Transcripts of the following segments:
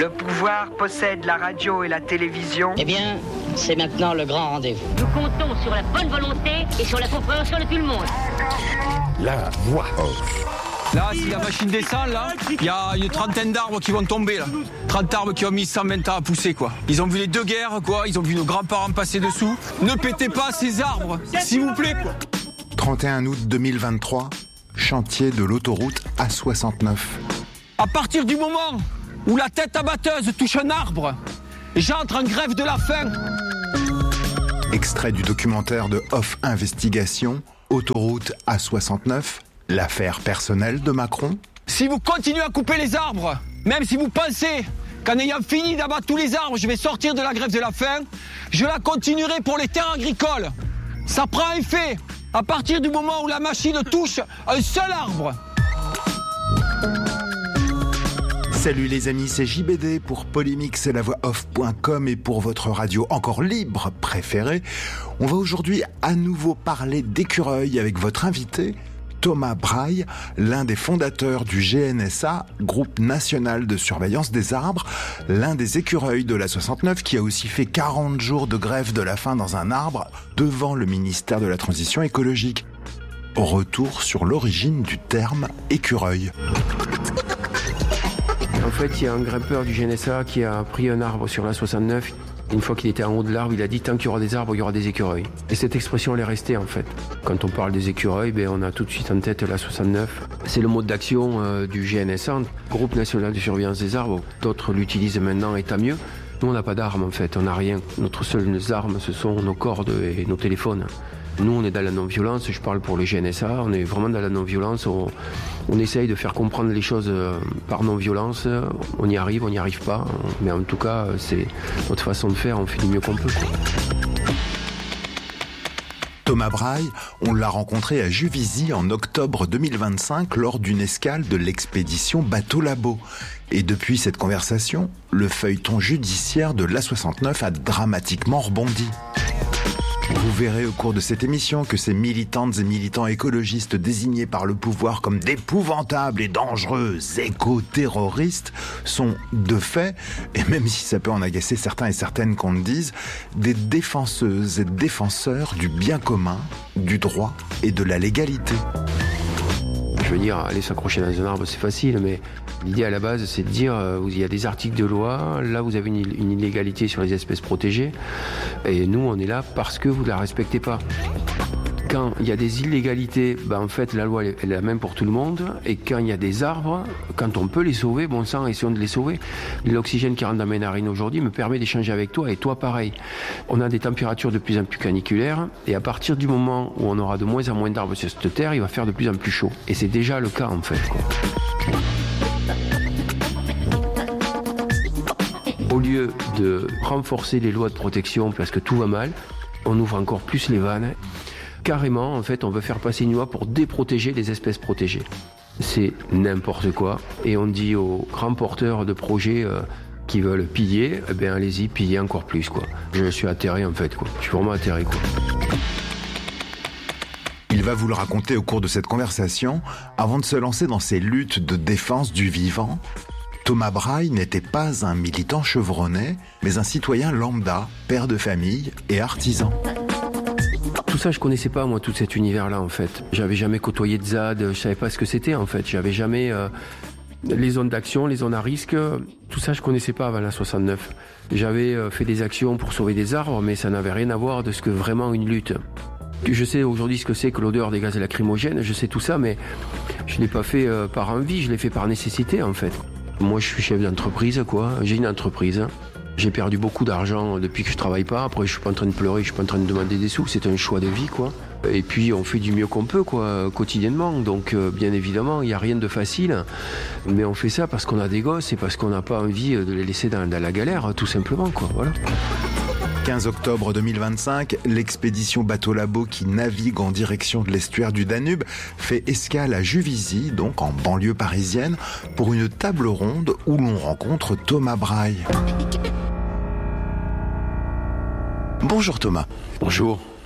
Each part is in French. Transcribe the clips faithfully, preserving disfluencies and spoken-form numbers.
Le pouvoir possède la radio et la télévision. Eh bien, c'est maintenant le grand rendez-vous. Nous comptons sur la bonne volonté et sur la compréhension de tout le monde. La voix off. Là, si la machine descend, là, il y a une trentaine d'arbres qui vont tomber, là. trente arbres qui ont mis cent vingt ans à pousser, quoi. Ils ont vu les deux guerres, quoi. Ils ont vu nos grands-parents passer dessous. Ne pétez pas ces arbres, s'il vous plaît, quoi. trente et un août deux mille vingt-trois, chantier de l'autoroute A soixante-neuf. À partir du moment où la tête abatteuse touche un arbre, j'entre en grève de la faim. Extrait du documentaire de Off Investigation, Autoroute A soixante-neuf, l'affaire personnelle de Macron. Si vous continuez à couper les arbres, même si vous pensez qu'en ayant fini d'abattre tous les arbres, je vais sortir de la grève de la faim, je la continuerai pour les terres agricoles. Ça prend effet à partir du moment où la machine touche un seul arbre. Salut les amis, c'est J B D pour Polymix et la voix off point com et pour votre radio encore libre préférée. On va aujourd'hui à nouveau parler d'écureuils avec votre invité, Thomas Braille, l'un des fondateurs du G N S A, Groupe National de Surveillance des Arbres, l'un des écureuils de la soixante-neuf qui a aussi fait quarante jours de grève de la faim dans un arbre devant le ministère de la Transition écologique. Retour sur l'origine du terme écureuil. En fait, il y a un grimpeur du G N S A qui a pris un arbre sur la soixante-neuf. Une fois qu'il était en haut de l'arbre, il a dit « tant qu'il y aura des arbres, il y aura des écureuils ». Et cette expression, elle est restée en fait. Quand on parle des écureuils, ben, on a tout de suite en tête la soixante-neuf. C'est le mode d'action euh, du G N S A, Groupe National de Surveillance des Arbres. D'autres l'utilisent maintenant et tant mieux. Nous, on n'a pas d'armes en fait, on n'a rien. Notre seule arme, ce sont nos cordes et nos téléphones. Nous, on est dans la non-violence, je parle pour le G N S A, on est vraiment dans la non-violence, on, on essaye de faire comprendre les choses par non-violence, on y arrive, on n'y arrive pas, mais en tout cas, c'est notre façon de faire, on fait du mieux qu'on peut, quoi. Thomas Braille, on l'a rencontré à Juvisy en octobre deux mille vingt-cinq lors d'une escale de l'expédition Bateau Labo. Et depuis cette conversation, le feuilleton judiciaire de l'A soixante-neuf a dramatiquement rebondi. Vous verrez au cours de cette émission que ces militantes et militants écologistes désignés par le pouvoir comme d'épouvantables et dangereux éco-terroristes sont, de fait, et même si ça peut en agacer certains et certaines qu'on le dise, des défenseuses et défenseurs du bien commun, du droit et de la légalité. Je veux dire, aller s'accrocher dans un arbre, c'est facile, mais l'idée à la base, c'est de dire, euh, il y a des articles de loi, là vous avez une, une illégalité sur les espèces protégées, et nous on est là parce que vous ne la respectez pas. Quand il y a des illégalités, ben en fait la loi elle est la même pour tout le monde, et quand il y a des arbres, quand on peut les sauver, bon sang, essayons de les sauver. L'oxygène qui rentre dans mes narines aujourd'hui me permet d'échanger avec toi, et toi pareil. On a des températures de plus en plus caniculaires, et à partir du moment où on aura de moins en moins d'arbres sur cette terre, il va faire de plus en plus chaud. Et c'est déjà le cas en fait, quoi. Au lieu de renforcer les lois de protection parce que tout va mal, on ouvre encore plus les vannes. Carrément, en fait, on veut faire passer une loi pour déprotéger les espèces protégées. C'est n'importe quoi. Et on dit aux grands porteurs de projets euh, qui veulent piller, eh bien, allez-y, pillez encore plus, quoi. Je suis atterré, en fait, quoi. Je suis vraiment atterré, quoi. Il va vous le raconter au cours de cette conversation. Avant de se lancer dans ces luttes de défense du vivant, Thomas Braille n'était pas un militant chevronné, mais un citoyen lambda, père de famille et artisan. Tout ça, je connaissais pas, moi, tout cet univers-là, en fait. J'avais jamais côtoyé de Z A D, je savais pas ce que c'était, en fait. J'avais jamais euh, les zones d'action, les zones à risque. Tout ça, je connaissais pas avant la soixante-neuf. J'avais euh, fait des actions pour sauver des arbres, mais ça n'avait rien à voir de ce que vraiment une lutte. Je sais aujourd'hui ce que c'est que l'odeur des gaz lacrymogènes, je sais tout ça, mais je l'ai pas fait euh, par envie, je l'ai fait par nécessité, en fait. Moi, je suis chef d'entreprise, quoi. J'ai une entreprise. J'ai perdu beaucoup d'argent depuis que je travaille pas. Après, je suis pas en train de pleurer, je suis pas en train de demander des sous. C'est un choix de vie, quoi. Et puis, on fait du mieux qu'on peut, quoi, quotidiennement. Donc, euh, bien évidemment, il y a rien de facile. Mais on fait ça parce qu'on a des gosses et parce qu'on n'a pas envie de les laisser dans, dans la galère, tout simplement, quoi. Voilà. quinze octobre deux mille vingt-cinq, l'expédition Bateau Labo qui navigue en direction de l'estuaire du Danube fait escale à Juvisy, donc en banlieue parisienne, pour une table ronde où l'on rencontre Thomas Braille. Bonjour Thomas. Bonjour.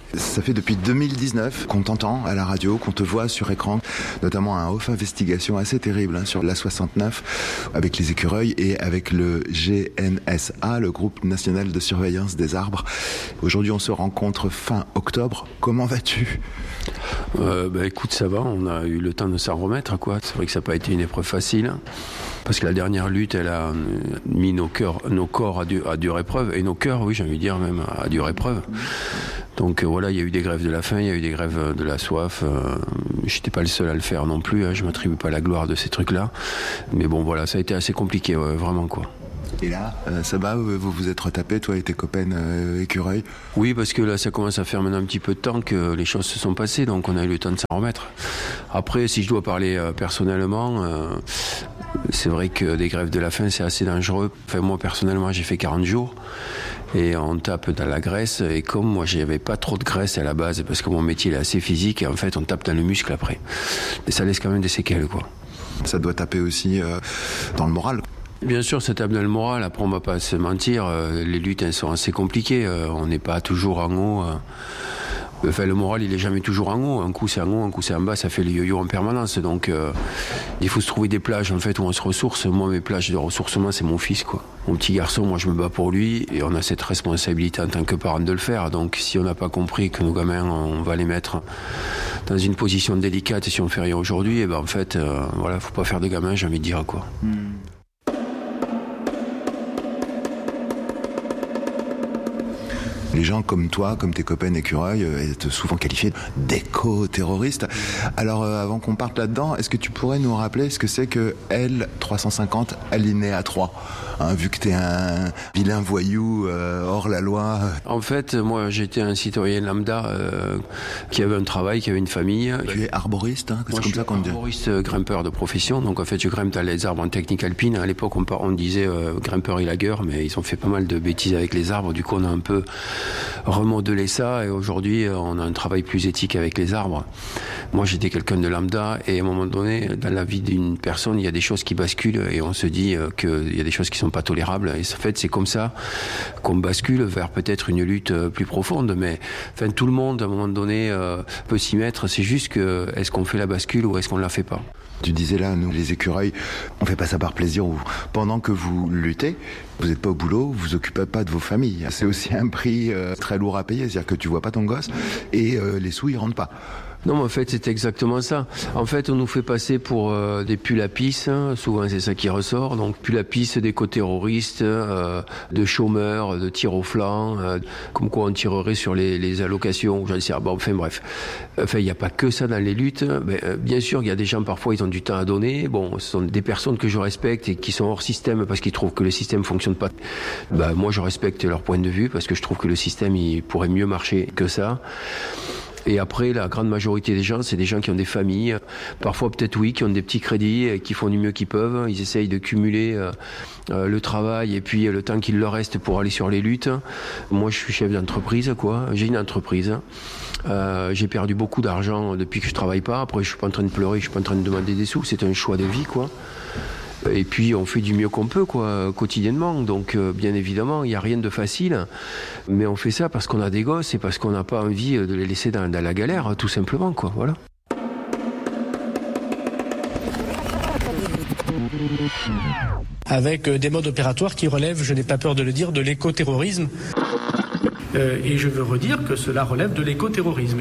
Ça fait depuis deux mille dix-neuf qu'on t'entend à la radio, qu'on te voit sur écran, notamment un off investigation assez terrible hein, sur l'A soixante-neuf avec les écureuils et avec le G N S A, le groupe national de surveillance des arbres. Aujourd'hui, on se rencontre fin octobre. Comment vas-tu ? Euh, bah, écoute, ça va, on a eu le temps de s'en remettre, quoi. C'est vrai que ça n'a pas été une épreuve facile, parce que la dernière lutte, elle a mis nos, cœurs, nos corps à, du, à dure épreuve, et nos cœurs, oui, j'ai envie de dire même, à dure épreuve. Donc euh, voilà, il y a eu des grèves de la faim, il y a eu des grèves de la soif. Euh, j'étais pas le seul à le faire non plus, hein, je m'attribue pas la gloire de ces trucs-là. Mais bon, voilà, ça a été assez compliqué, ouais, vraiment, quoi. Et là, euh, ça va, vous vous êtes retapés, toi et tes copains euh, écureuils ? Oui, parce que là, ça commence à faire maintenant un petit peu de temps que les choses se sont passées, donc on a eu le temps de s'en remettre. Après, si je dois parler euh, personnellement, euh, c'est vrai que des grèves de la faim, c'est assez dangereux. Enfin, moi, personnellement, j'ai fait quarante jours. Et on tape dans la graisse, et comme moi j'avais pas trop de graisse à la base, parce que mon métier est assez physique, et en fait on tape dans le muscle après. Et ça laisse quand même des séquelles, quoi. Ça doit taper aussi euh, dans le moral. Bien sûr, ça tape dans le moral. Après, on va pas se mentir, euh, les luttes elles sont assez compliquées, euh, on n'est pas toujours en haut. Euh. Enfin, le moral, il est jamais toujours en haut. Un coup, c'est en haut, un coup, c'est en bas. Ça fait le yo-yo en permanence. Donc, euh, il faut se trouver des plages, en fait, où on se ressource. Moi, mes plages de ressourcement, c'est mon fils, quoi. Mon petit garçon, moi, je me bats pour lui. Et on a cette responsabilité en tant que parent de le faire. Donc, si on n'a pas compris que nos gamins, on va les mettre dans une position délicate, et si on fait rien aujourd'hui, eh ben, en fait, euh, voilà, faut pas faire de gamins, j'ai envie de dire, quoi. Mm. Les gens comme toi, comme tes copains écureuils, sont souvent qualifiés d'éco-terroristes. Alors, euh, avant qu'on parte là-dedans, est-ce que tu pourrais nous rappeler ce que c'est que L trois cent cinquante alinéa trois, hein, vu que t'es un vilain voyou euh, hors la loi. En fait, moi, j'étais un citoyen lambda euh, qui avait un travail, qui avait une famille. Tu es arboriste, hein, c'est moi, comme ça qu'on dit. Arboriste grimpeur de profession. Donc, en fait, je grimpe dans les arbres en technique alpine. À l'époque, on, on disait euh, grimpeur élagueur, mais ils ont fait pas mal de bêtises avec les arbres. Du coup, on a un peu remodeler ça, et aujourd'hui on a un travail plus éthique avec les arbres. Moi j'étais quelqu'un de lambda, et à un moment donné dans la vie d'une personne il y a des choses qui basculent, et on se dit qu'il y a des choses qui sont pas tolérables, et en fait c'est comme ça qu'on bascule vers peut-être une lutte plus profonde. Mais enfin tout le monde à un moment donné euh, peut s'y mettre, c'est juste que est-ce qu'on fait la bascule ou est-ce qu'on la fait pas. Tu disais là, nous les écureuils, on fait pas ça par plaisir, ou pendant que vous luttez, vous n'êtes pas au boulot, vous vous occupez pas de vos familles. C'est aussi un prix euh, très lourd à payer, c'est-à-dire que tu vois pas ton gosse et euh, les sous ils rentrent pas. Non, mais en fait, c'est exactement ça. En fait, on nous fait passer pour euh, des pulapis, hein. Souvent c'est ça qui ressort. Donc, pulapis d'éco-terroristes, euh, de chômeurs, de tir au flanc, euh, comme quoi on tirerait sur les, les allocations, j'en sais pas. Bon, enfin bref. Enfin, il n'y a pas que ça dans les luttes. Mais, euh, bien sûr, il y a des gens, parfois, ils ont du temps à donner. Bon, ce sont des personnes que je respecte et qui sont hors système parce qu'ils trouvent que le système fonctionne pas. Ben, moi, je respecte leur point de vue parce que je trouve que le système, il pourrait mieux marcher que ça. Et après, la grande majorité des gens, c'est des gens qui ont des familles, parfois peut-être oui, qui ont des petits crédits, qui font du mieux qu'ils peuvent. Ils essayent de cumuler euh, euh, le travail et puis le temps qu'il leur reste pour aller sur les luttes. Moi, je suis chef d'entreprise, quoi. J'ai une entreprise. Euh, j'ai perdu beaucoup d'argent depuis que je travaille pas. Après, je suis pas en train de pleurer, je suis pas en train de demander des sous. C'est un choix de vie, quoi. Et puis on fait du mieux qu'on peut, quoi, quotidiennement. Donc euh, bien évidemment, il n'y a rien de facile, mais on fait ça parce qu'on a des gosses et parce qu'on n'a pas envie de les laisser dans, dans la galère, tout simplement, quoi. Voilà. Avec des modes opératoires qui relèvent, je n'ai pas peur de le dire, de l'écoterrorisme. Euh, et je veux redire que cela relève de l'écoterrorisme.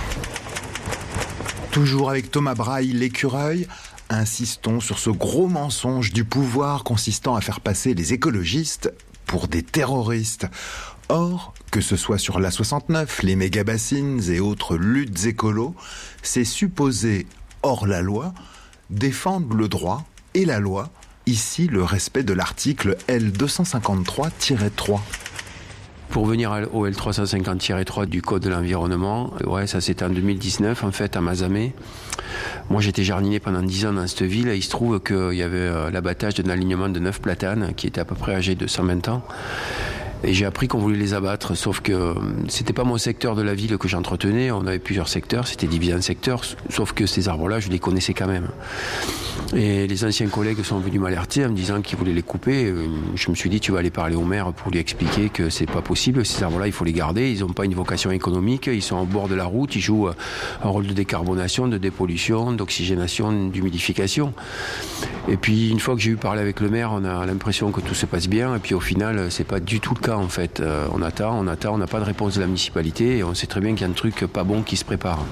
Toujours avec Thomas Braille, l'écureuil. Insistons sur ce gros mensonge du pouvoir consistant à faire passer les écologistes pour des terroristes. Or, que ce soit sur l'A soixante-neuf, les méga-bassines et autres luttes écolos, c'est supposé, hors la loi, défendre le droit et la loi, ici le respect de l'article L deux cent cinquante-trois tiret trois. Pour venir au L trois cent cinquante tiret trois du Code de l'environnement, ouais, ça c'était en deux mille dix-neuf, en fait, à Mazamet. Moi, j'étais jardinier pendant dix ans dans cette ville, et il se trouve qu'il y avait l'abattage d'un alignement de neuf platanes qui était à peu près âgé de cent vingt ans. Et j'ai appris qu'on voulait les abattre, sauf que c'était pas mon secteur de la ville que j'entretenais, on avait plusieurs secteurs, c'était divisé en secteurs, sauf que ces arbres-là, je les connaissais quand même. Et les anciens collègues sont venus m'alerter en me disant qu'ils voulaient les couper. Je me suis dit, tu vas aller parler au maire pour lui expliquer que c'est pas possible, ces arbres-là, il faut les garder, ils n'ont pas une vocation économique, ils sont au bord de la route, ils jouent un rôle de décarbonation, de dépollution, d'oxygénation, d'humidification. Et puis, une fois que j'ai eu parlé avec le maire, on a l'impression que tout se passe bien, et puis au final, c'est pas du tout le cas. En fait, euh, on attend, on attend, on n'a pas de réponse de la municipalité et on sait très bien qu'il y a un truc pas bon qui se prépare.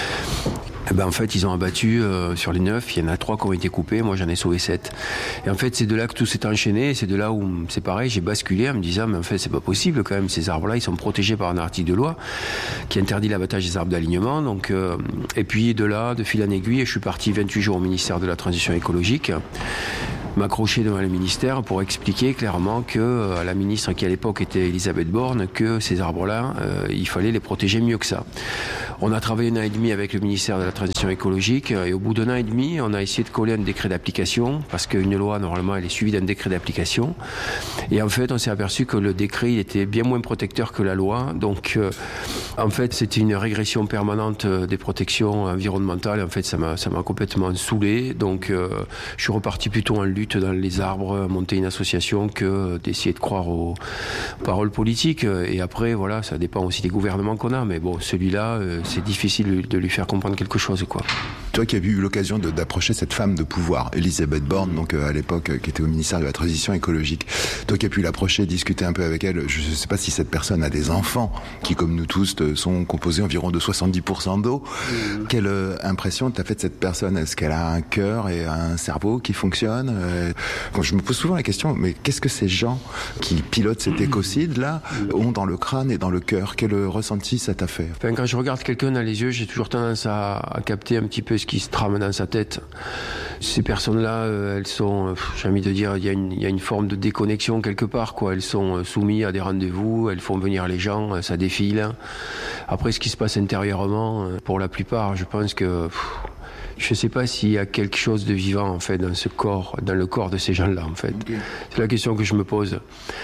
Et ben en fait, ils ont abattu euh, sur les neuf, il y en a trois qui ont été coupés, moi j'en ai sauvé sept. Et en fait, c'est de là que tout s'est enchaîné, c'est de là où c'est pareil, j'ai basculé en me disant, mais en fait, c'est pas possible quand même, ces arbres-là, ils sont protégés par un article de loi qui interdit l'abattage des arbres d'alignement. Donc, euh, et puis de là, de fil en aiguille, je suis parti vingt-huit jours au ministère de la Transition écologique, m'accrocher devant le ministère pour expliquer clairement que euh, la ministre qui à l'époque était Elisabeth Borne, que ces arbres-là, euh, il fallait les protéger mieux que ça. On a travaillé un an et demi avec le ministère de la Transition écologique et au bout d'un an et demi, on a essayé de coller un décret d'application parce qu'une loi, normalement, elle est suivie d'un décret d'application. Et en fait, on s'est aperçu que le décret, il était bien moins protecteur que la loi. Donc, euh, en fait, c'était une régression permanente des protections environnementales. En fait, ça m'a, ça m'a complètement saoulé. Donc, euh, je suis reparti plutôt en lutte dans les arbres, monter une association que d'essayer de croire aux paroles politiques. Et après, voilà, ça dépend aussi des gouvernements qu'on a. Mais bon, celui-là, euh, c'est difficile de lui faire comprendre quelque chose, quoi. Toi qui as eu l'occasion de, d'approcher cette femme de pouvoir, Elisabeth Borne, donc euh, à l'époque, euh, qui était au ministère de la Transition écologique, toi qui as pu l'approcher, discuter un peu avec elle, je ne sais pas si cette personne a des enfants qui, comme nous tous, sont composés environ de soixante-dix pour cent d'eau. Mmh. Quelle euh, impression t'as fait de cette personne? Est-ce qu'elle a un cœur et un cerveau qui fonctionnent? euh, Je me pose souvent la question, mais qu'est-ce que ces gens qui pilotent cet écocide-là ont dans le crâne et dans le cœur? Quel ressenti ça t'a fait? Enfin, quand je regarde quelqu'un dans les yeux, j'ai toujours tendance à, à capter un petit peu ce qui se trame dans sa tête. Ces personnes-là, euh, elles sont, euh, j'ai envie de dire, il y a une, il y a une forme de déconnexion quelque part, quoi. Elles sont euh, soumises à des rendez-vous, elles font venir les gens, euh, ça défile. Après, ce qui se passe intérieurement, euh, pour la plupart, je pense que pff, je ne sais pas s'il y a quelque chose de vivant en fait dans ce corps, dans le corps de ces gens-là en fait. Okay. C'est la question que je me pose.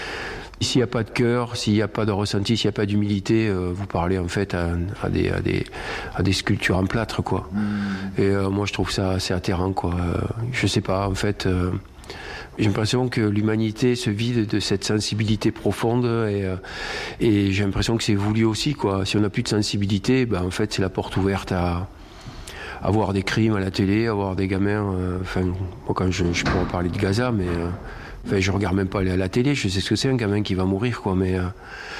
S'il n'y a pas de cœur, s'il n'y a pas de ressenti, s'il n'y a pas d'humilité, euh, vous parlez en fait à, à, des, à, des, à des sculptures en plâtre, quoi. Mmh. Et euh, moi, je trouve ça assez atterrant, quoi. Euh, je sais pas, en fait, euh, j'ai l'impression que l'humanité se vide de cette sensibilité profonde et, euh, et j'ai l'impression que c'est voulu aussi, quoi. Si on n'a plus de sensibilité, ben, en fait, c'est la porte ouverte à à voir des crimes à la télé, à voir des gamins. Euh, enfin, moi, quand je, je pourrais parler de Gaza, mais. Euh, Enfin, je regarde même pas la télé, je sais ce que c'est un gamin qui va mourir, quoi, mais euh,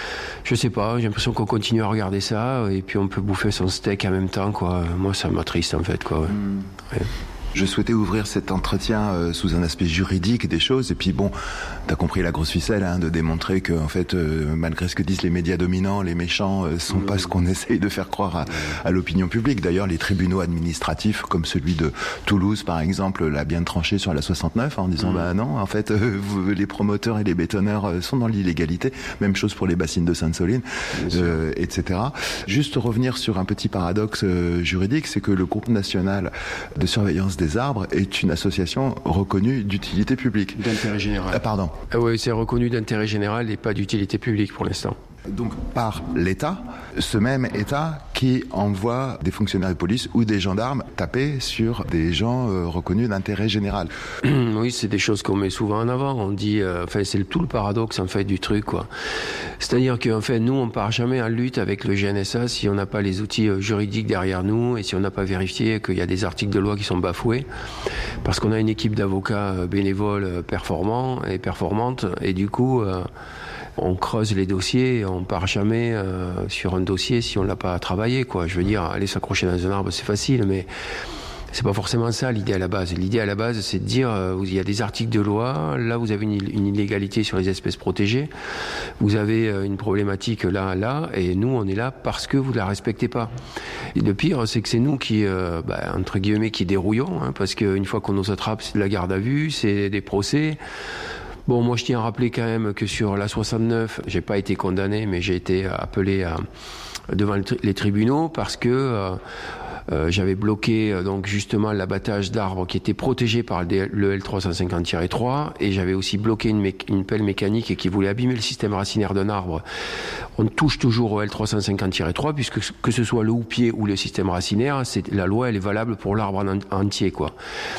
je sais pas, j'ai l'impression qu'on continue à regarder ça et puis on peut bouffer son steak en même temps, quoi. Moi, ça m'attriste en fait, quoi. Ouais. Mmh. Ouais. Je souhaitais ouvrir cet entretien euh, sous un aspect juridique des choses, et puis bon, t'as compris la grosse ficelle, hein, de démontrer que en fait, euh, malgré ce que disent les médias dominants, les méchants euh, sont mmh. pas ce qu'on essaye de faire croire à, à l'opinion publique. D'ailleurs, les tribunaux administratifs, comme celui de Toulouse par exemple, l'a bien tranché sur la soixante-neuf en disant mmh. bah non, en fait, euh, vous, les promoteurs et les bétonneurs euh, sont dans l'illégalité. Même chose pour les bassines de Sainte-Soline, euh, et cetera. Juste revenir sur un petit paradoxe euh, juridique, c'est que le groupe national de surveillance des arbres est une association reconnue d'utilité publique. D'intérêt général. Ah, pardon. Ah oui, c'est reconnu d'intérêt général et pas d'utilité publique pour l'instant. Donc par l'État, ce même État qui envoie des fonctionnaires de police ou des gendarmes taper sur des gens euh, reconnus d'intérêt général. Oui, c'est des choses qu'on met souvent en avant. On dit, euh, enfin, c'est tout le paradoxe en fait du truc, quoi. C'est-à-dire qu'en fait, nous, on part jamais en lutte avec le G N S A si on n'a pas les outils euh, juridiques derrière nous et si on n'a pas vérifié qu'il y a des articles de loi qui sont bafoués, parce qu'on a une équipe d'avocats euh, bénévoles euh, performants et performantes, et du coup. Euh, On creuse les dossiers, on part jamais euh, sur un dossier si on l'a pas travaillé, quoi. Je veux dire, aller s'accrocher dans un arbre, c'est facile, mais c'est pas forcément ça l'idée à la base. L'idée à la base, c'est de dire, euh, il y a des articles de loi, là vous avez une, une illégalité sur les espèces protégées, vous avez euh, une problématique là, là, et nous on est là parce que vous la respectez pas. Et le pire, c'est que c'est nous qui, euh, bah, entre guillemets, qui dérouillons, hein, parce qu'une fois qu'on nous attrape, c'est de la garde à vue, c'est des procès. Bon, moi je tiens à rappeler quand même que sur la soixante-neuf, j'ai pas été condamné, mais j'ai été appelé à, devant les tribunaux parce que euh, Euh, j'avais bloqué euh, donc justement l'abattage d'arbres qui était protégé par le L trois cent cinquante tiret trois et j'avais aussi bloqué une, mé- une pelle mécanique qui voulait abîmer le système racinaire d'un arbre. On touche toujours au L trois cent cinquante tiret trois puisque que ce soit le houppier ou le système racinaire, c'est, la loi elle est valable pour l'arbre en, en entier, quoi.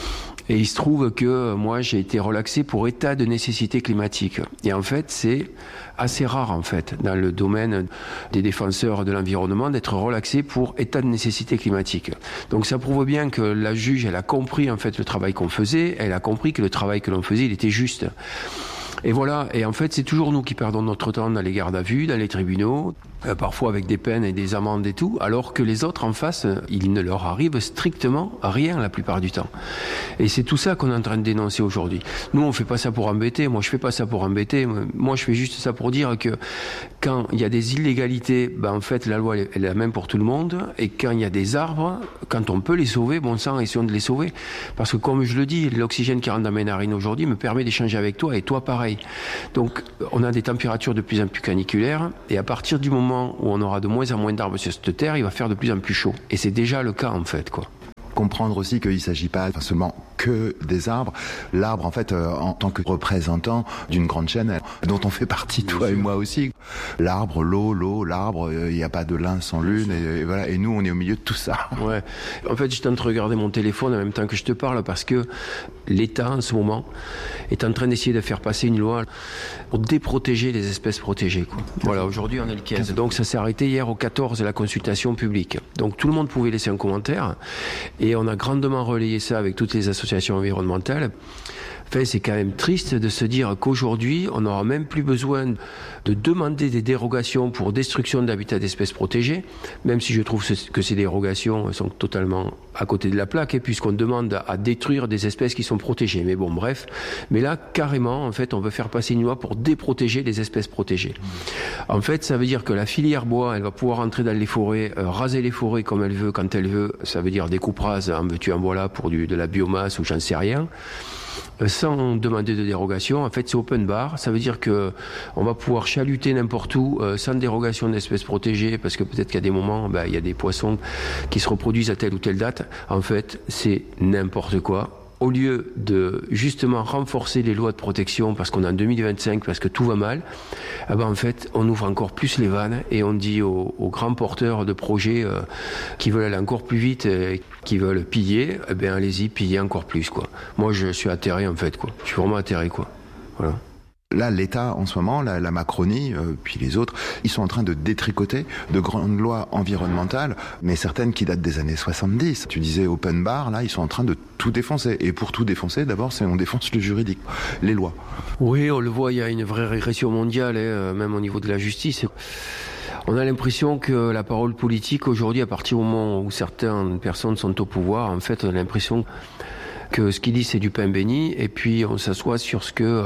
Et il se trouve que moi j'ai été relaxé pour état de nécessité climatique. Et en fait c'est assez rare en fait dans le domaine des défenseurs de l'environnement d'être relaxé pour état de nécessité climatique. Donc ça prouve bien que la juge elle a compris en fait le travail qu'on faisait, elle a compris que le travail que l'on faisait il était juste. Et voilà, et en fait c'est toujours nous qui perdons notre temps dans les gardes à vue, dans les tribunaux, euh, parfois avec des peines et des amendes et tout, alors que les autres en face, il ne leur arrive strictement rien la plupart du temps. Et c'est tout ça qu'on est en train de dénoncer aujourd'hui. Nous on fait pas ça pour embêter, moi je fais pas ça pour embêter, moi je fais juste ça pour dire que quand il y a des illégalités, ben en fait la loi elle est la même pour tout le monde, et quand il y a des arbres, quand on peut les sauver, bon sang, essayons de les sauver. Parce que comme je le dis, l'oxygène qui rentre dans mes narines aujourd'hui me permet d'échanger avec toi, et toi pareil. Donc on a des températures de plus en plus caniculaires et à partir du moment où on aura de moins en moins d'arbres sur cette terre, il va faire de plus en plus chaud. Et c'est déjà le cas en fait, quoi. Comprendre aussi qu'il ne s'agit pas seulement que des arbres. L'arbre, en fait, euh, en tant que représentant d'une grande chaîne dont on fait partie, toi et moi aussi. L'arbre, l'eau, l'eau, l'arbre, il euh, n'y a pas de l'un sans l'une. Et, et voilà. Et nous, on est au milieu de tout ça. Ouais. En fait, j'étais en train de regarder mon téléphone en même temps que je te parle parce que l'État, en ce moment, est en train d'essayer de faire passer une loi pour déprotéger les espèces protégées, quoi. Voilà, aujourd'hui, on est le quinze. Donc, ça s'est arrêté hier au quatorze, la consultation publique. Donc, tout le monde pouvait laisser un commentaire. Et on a grandement relayé ça avec toutes les associations environnementales. Enfin, c'est quand même triste de se dire qu'aujourd'hui, on n'aura même plus besoin de demander des dérogations pour destruction d'habitats d'espèces protégées, même si je trouve que ces dérogations sont totalement à côté de la plaque, puisqu'on demande à détruire des espèces qui sont protégées. Mais bon, bref. Mais là, carrément, en fait, on veut faire passer une loi pour déprotéger les espèces protégées. En fait, ça veut dire que la filière bois, elle va pouvoir entrer dans les forêts, euh, raser les forêts comme elle veut, quand elle veut. Ça veut dire des coupes rases, en veux-tu en voilà, pour du, de la biomasse ou j'en sais rien. Sans demander de dérogation, en fait c'est open bar, ça veut dire que on va pouvoir chaluter n'importe où euh, sans dérogation d'espèces protégées, parce que peut-être qu'à des moments ben, il y a des poissons qui se reproduisent à telle ou telle date. En fait c'est n'importe quoi. Au lieu de justement renforcer les lois de protection parce qu'on est en deux mille vingt-cinq, parce que tout va mal, eh ben en fait on ouvre encore plus les vannes et on dit aux, aux grands porteurs de projets euh, qui veulent aller encore plus vite, et qui veulent piller, eh ben allez-y, piller encore plus, quoi. Moi je suis atterré en fait, quoi. Je suis vraiment atterré, quoi. Voilà. Là, l'État, en ce moment, la, la Macronie, euh, puis les autres, ils sont en train de détricoter de grandes lois environnementales, mais certaines qui datent des années soixante-dix. Tu disais open bar, là, ils sont en train de tout défoncer. Et pour tout défoncer, d'abord, c'est on défonce le juridique, les lois. Oui, on le voit, il y a une vraie régression mondiale, hein, même au niveau de la justice. On a l'impression que la parole politique, aujourd'hui, à partir du moment où certaines personnes sont au pouvoir, en fait, on a l'impression que ce qu'il dit, c'est du pain béni, et puis on s'assoit sur ce que euh,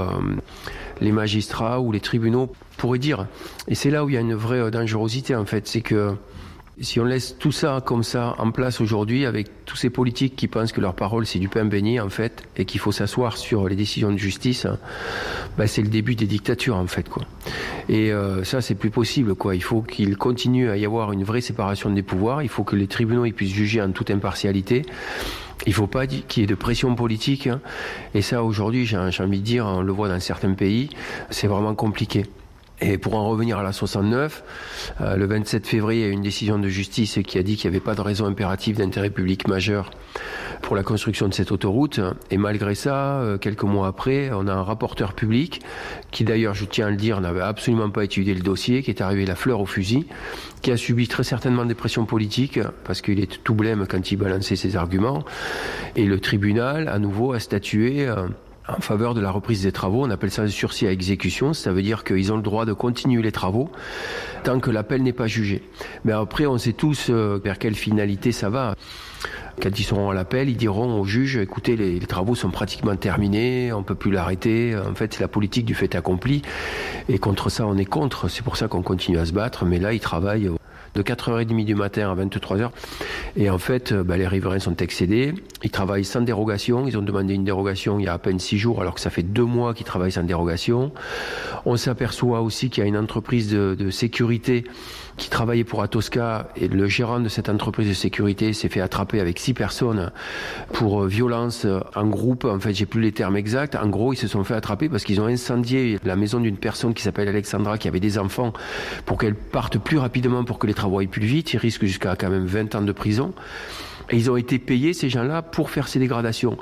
les magistrats ou les tribunaux pourraient dire. Et c'est là où il y a une vraie dangerosité, en fait. C'est que si on laisse tout ça comme ça en place aujourd'hui, avec tous ces politiques qui pensent que leur parole, c'est du pain béni, en fait, et qu'il faut s'asseoir sur les décisions de justice, hein, ben c'est le début des dictatures, en fait, quoi. Et euh, ça, c'est plus possible, quoi. Il faut qu'il continue à y avoir une vraie séparation des pouvoirs. Il faut que les tribunaux ils puissent juger en toute impartialité. Il ne faut pas qu'il y ait de pression politique, hein. Et ça, aujourd'hui, j'ai, j'ai envie de dire, on le voit dans certains pays, c'est vraiment compliqué. Et pour en revenir à la soixante-neuf, euh, le vingt-sept février, il y a eu une décision de justice qui a dit qu'il n'y avait pas de raison impérative d'intérêt public majeur pour la construction de cette autoroute. Et malgré ça, euh, quelques mois après, on a un rapporteur public qui, d'ailleurs, je tiens à le dire, n'avait absolument pas étudié le dossier, qui est arrivé la fleur au fusil, qui a subi très certainement des pressions politiques, parce qu'il est tout blême quand il balançait ses arguments. Et le tribunal, à nouveau, a statué euh, en faveur de la reprise des travaux. On appelle ça un sursis à exécution. Ça veut dire qu'ils ont le droit de continuer les travaux tant que l'appel n'est pas jugé. Mais après, on sait tous euh, vers quelle finalité ça va. Quand ils seront à l'appel, ils diront au juge, écoutez, les, les travaux sont pratiquement terminés, on ne peut plus l'arrêter. En fait, c'est la politique du fait accompli. Et contre ça, on est contre. C'est pour ça qu'on continue à se battre. Mais là, ils travaillent de quatre heures trente du matin à vingt-trois heures. Et en fait, bah, les riverains sont excédés. Ils travaillent sans dérogation. Ils ont demandé une dérogation il y a à peine six jours, alors que ça fait deux mois qu'ils travaillent sans dérogation. On s'aperçoit aussi qu'il y a une entreprise de, de sécurité qui travaillait pour Atosca, et le gérant de cette entreprise de sécurité s'est fait attraper avec six personnes pour violence en groupe. En fait, j'ai plus les termes exacts. En gros, ils se sont fait attraper parce qu'ils ont incendié la maison d'une personne qui s'appelle Alexandra, qui avait des enfants, pour qu'elle parte plus rapidement, pour que les travaux aillent plus vite. Ils risquent jusqu'à quand même vingt ans de prison. Et ils ont été payés, ces gens-là, pour faire ces dégradations.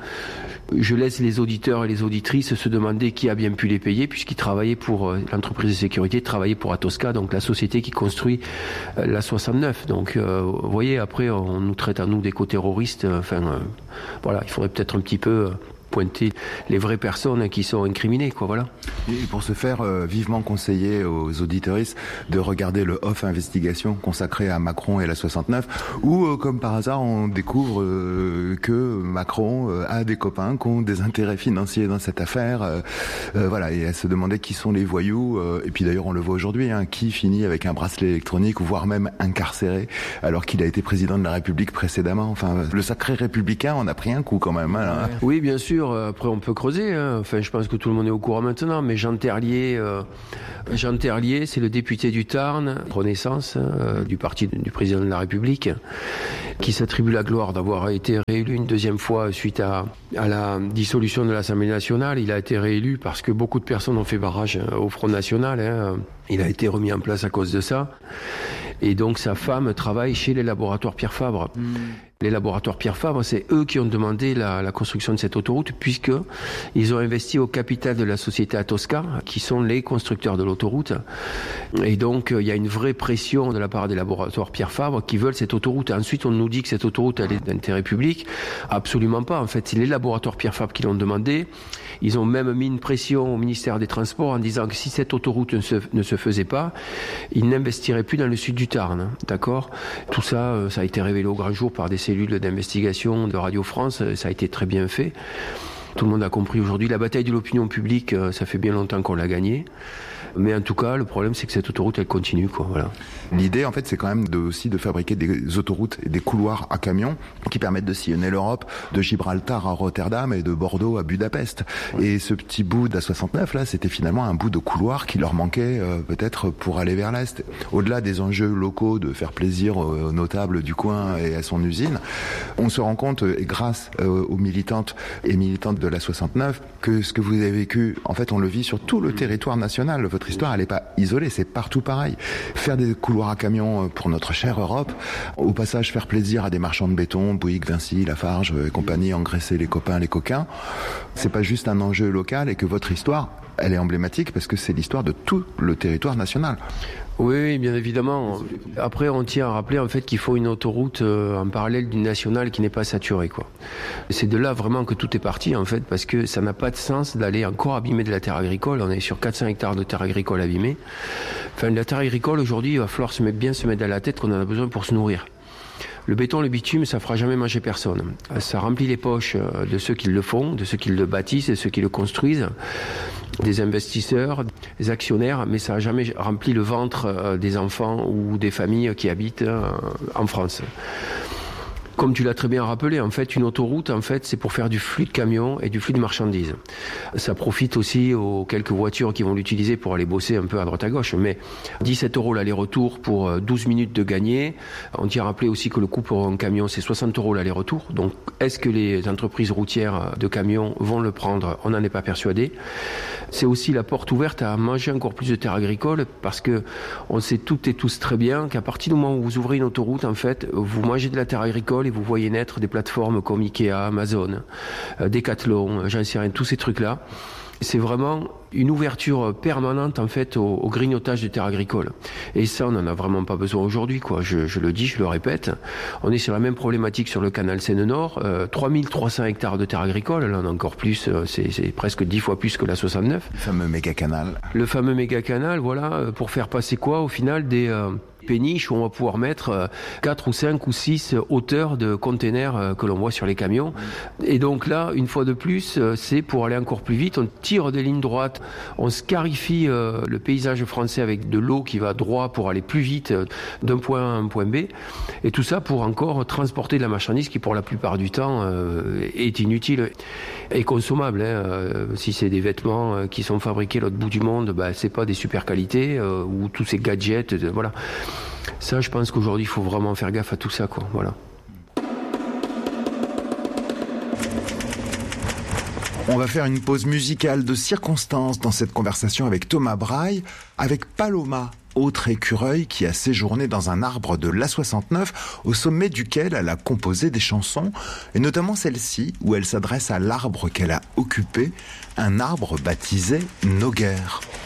Je laisse les auditeurs et les auditrices se demander qui a bien pu les payer, puisqu'ils travaillaient pour euh, l'entreprise de sécurité, travaillaient pour Atosca, donc la société qui construit euh, la soixante-neuf. Donc, euh, vous voyez, après, on nous traite à nous d'éco-terroristes. Euh, enfin, euh, voilà, il faudrait peut-être un petit peu... Euh, pointer les vraies personnes qui sont incriminées, quoi, voilà. Et pour ce faire, euh, vivement conseiller aux auditeuristes de regarder le Off Investigation consacré à Macron et la soixante-neuf, où, euh, comme par hasard, on découvre euh, que Macron euh, a des copains qui ont des intérêts financiers dans cette affaire, euh, euh, voilà, et à se demander qui sont les voyous, euh, et puis d'ailleurs on le voit aujourd'hui, hein, qui finit avec un bracelet électronique, voire même incarcéré, alors qu'il a été président de la République précédemment. Enfin, le sacré républicain, on a pris un coup quand même. Hein, ouais. Oui, bien sûr. Après, on peut creuser. Hein. Enfin, je pense que tout le monde est au courant maintenant. Mais Jean Terlier, euh, Jean Terlier, c'est le député du Tarn, Renaissance, euh, du parti du président de la République, qui s'attribue la gloire d'avoir été réélu une deuxième fois suite à, à la dissolution de l'Assemblée nationale. Il a été réélu parce que beaucoup de personnes ont fait barrage au Front National. Hein. Il a été remis en place à cause de ça. Et donc, sa femme travaille chez les laboratoires Pierre Fabre. Mmh. Les laboratoires Pierre Fabre, c'est eux qui ont demandé la, la construction de cette autoroute, puisque ils ont investi au capital de la société Atosca, qui sont les constructeurs de l'autoroute. Et donc, il y a une vraie pression de la part des laboratoires Pierre Fabre qui veulent cette autoroute. Ensuite, on nous dit que cette autoroute, elle est d'intérêt public. Absolument pas. En fait, c'est les laboratoires Pierre Fabre qui l'ont demandé. Ils ont même mis une pression au ministère des Transports en disant que si cette autoroute ne se, ne se faisait pas, ils n'investiraient plus dans le sud du Tarn. D'accord ? Tout ça, ça a été révélé au grand jour par des cellules d'investigation de Radio France. Ça a été très bien fait. Tout le monde a compris aujourd'hui. La bataille de l'opinion publique, ça fait bien longtemps qu'on l'a gagnée. Mais en tout cas, le problème, c'est que cette autoroute, elle continue, quoi. Voilà. L'idée, en fait, c'est quand même de, aussi de fabriquer des autoroutes et des couloirs à camions qui permettent de sillonner l'Europe, de Gibraltar à Rotterdam et de Bordeaux à Budapest. Ouais. Et ce petit bout de la soixante-neuf, là, c'était finalement un bout de couloir qui leur manquait euh, peut-être pour aller vers l'Est. Au-delà des enjeux locaux de faire plaisir aux notables du coin et à son usine, on se rend compte, et grâce euh, aux militantes et militantes de la soixante-neuf, que ce que vous avez vécu, en fait, on le vit sur tout le territoire national. Votre histoire, elle n'est pas isolée, c'est partout pareil. Faire des couloirs à camions pour notre chère Europe, au passage faire plaisir à des marchands de béton, Bouygues, Vinci, Lafarge et compagnie, engraisser les copains, les coquins, c'est pas juste un enjeu local, et que votre histoire, elle est emblématique parce que c'est l'histoire de tout le territoire national. Oui, bien évidemment. Après, on tient à rappeler en fait qu'il faut une autoroute euh, en parallèle d'une nationale qui n'est pas saturée, quoi. C'est de là vraiment que tout est parti en fait, parce que ça n'a pas de sens d'aller encore abîmer de la terre agricole. On est sur quatre cents hectares de terre agricole abîmée. Enfin, de la terre agricole aujourd'hui, il va falloir se mettre, bien se mettre à la tête qu'on en a besoin pour se nourrir. Le béton, le bitume, ça fera jamais manger personne. Ça remplit les poches de ceux qui le font, de ceux qui le bâtissent, de ceux qui le construisent, des investisseurs, des actionnaires, mais ça n'a jamais rempli le ventre des enfants ou des familles qui habitent en France. Comme tu l'as très bien rappelé, en fait, une autoroute, en fait, c'est pour faire du flux de camions et du flux de marchandises. Ça profite aussi aux quelques voitures qui vont l'utiliser pour aller bosser un peu à droite à gauche. Mais dix-sept euros l'aller-retour pour douze minutes de gagné. On tient à rappeler aussi que le coût pour un camion, c'est soixante euros l'aller-retour. Donc, est-ce que les entreprises routières de camions vont le prendre ? On n'en est pas persuadé. C'est aussi la porte ouverte à manger encore plus de terres agricoles, parce que on sait toutes et tous très bien qu'à partir du moment où vous ouvrez une autoroute, en fait, vous mangez de la terre agricole et vous voyez naître des plateformes comme Ikea, Amazon, euh, Decathlon, j'en sais rien, tous ces trucs-là. C'est vraiment une ouverture permanente en fait au, au grignotage de terres agricoles. Et ça, on n'en a vraiment pas besoin aujourd'hui, quoi. Je, je le dis, je le répète. On est sur la même problématique sur le canal Seine-Nord. Euh, trois mille trois cents hectares de terres agricoles, là on a encore plus, euh, c'est, c'est presque dix fois plus que la soixante-neuf. Le fameux méga canal. Le fameux méga canal, voilà, pour faire passer quoi au final des... Euh, péniche où on va pouvoir mettre quatre ou cinq ou six hauteurs de containers que l'on voit sur les camions. Et donc là, une fois de plus, c'est pour aller encore plus vite. On tire des lignes droites, on scarifie le paysage français avec de l'eau qui va droit pour aller plus vite d'un point A à un point B. Et tout ça pour encore transporter de la marchandise qui, pour la plupart du temps, est inutile et consommable. Hein. Si c'est des vêtements qui sont fabriqués à l'autre bout du monde, bah, c'est pas des super qualités, ou tous ces gadgets, voilà. Ça, je pense qu'aujourd'hui, il faut vraiment faire gaffe à tout ça, quoi. Voilà. On va faire une pause musicale de circonstance dans cette conversation avec Thomas Braille, avec Paloma, autre écureuil qui a séjourné dans un arbre de l'A soixante-neuf, au sommet duquel elle a composé des chansons, et notamment celle-ci, où elle s'adresse à l'arbre qu'elle a occupé, un arbre baptisé Noguer.